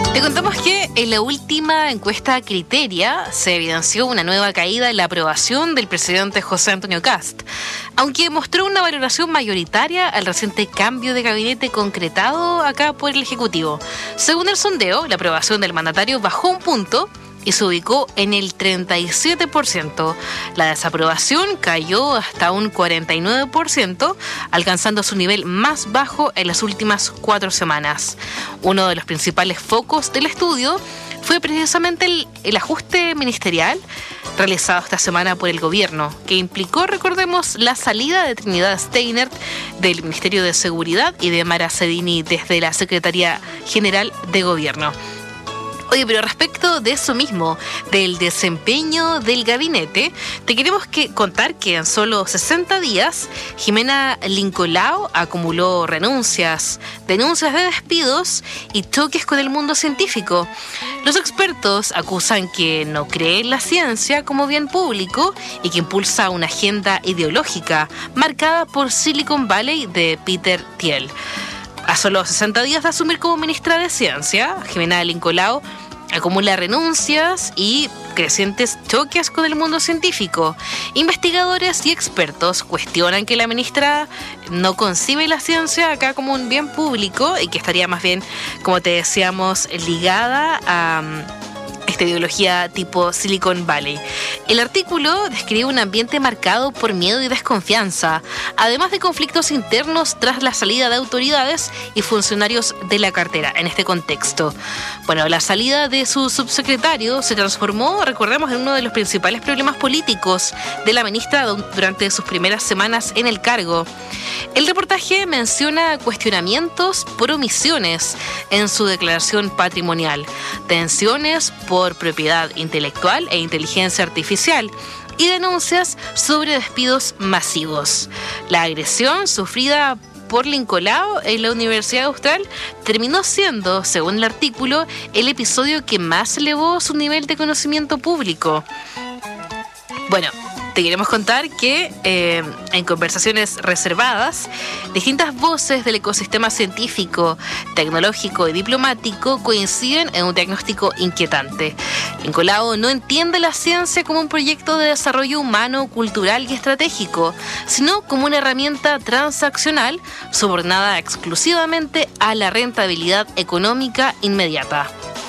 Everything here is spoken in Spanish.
Te contamos que en la última encuesta Criteria se evidenció una nueva caída en la aprobación del presidente José Antonio Kast, aunque mostró una valoración mayoritaria al reciente cambio de gabinete concretado acá por el Ejecutivo. Según el sondeo, la aprobación del mandatario bajó un punto y se ubicó en el 37%. La desaprobación cayó hasta un 49%, alcanzando su nivel más bajo en las últimas 4 semanas. Uno de los principales focos del estudio fue precisamente el ajuste ministerial realizado esta semana por el gobierno, que implicó, recordemos, la salida de Trinidad Steinert del Ministerio de Seguridad y de Mara Cedini desde la Secretaría General de Gobierno. Oye, pero respecto de eso mismo, del desempeño del gabinete, te queremos contar que en solo 60 días, Jimena Lincolao acumuló renuncias, denuncias de despidos y choques con el mundo científico. Los expertos acusan que no cree en la ciencia como bien público y que impulsa una agenda ideológica marcada por Silicon Valley de Peter Thiel. A solo 60 días de asumir como ministra de Ciencia, Jimena Lincolao acumula renuncias y crecientes choques con el mundo científico. Investigadores y expertos cuestionan que la ministra no concibe la ciencia acá como un bien público y que estaría más bien, como te decíamos, ligada a esta ideología tipo Silicon Valley. El artículo describe un ambiente marcado por miedo y desconfianza, además de conflictos internos tras la salida de autoridades y funcionarios de la cartera en este contexto. Bueno, la salida de su subsecretario se transformó, recordemos, en uno de los principales problemas políticos de la ministra durante sus primeras semanas en el cargo. El reportaje menciona cuestionamientos por omisiones en su declaración patrimonial, tensiones por propiedad intelectual e inteligencia artificial y denuncias sobre despidos masivos. La agresión sufrida por Lincolao en la Universidad Austral terminó siendo, según el artículo, el episodio que más elevó su nivel de conocimiento público. Bueno, te queremos contar que en conversaciones reservadas, distintas voces del ecosistema científico, tecnológico y diplomático coinciden en un diagnóstico inquietante. Lincolao no entiende la ciencia como un proyecto de desarrollo humano, cultural y estratégico, sino como una herramienta transaccional subordinada exclusivamente a la rentabilidad económica inmediata.